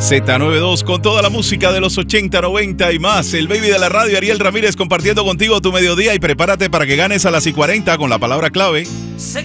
Z92 con toda la música de los 80, 90 y más. El baby de la radio, Ariel Ramírez, compartiendo contigo tu mediodía, y prepárate para que ganes a las y 40 con la palabra clave. Sé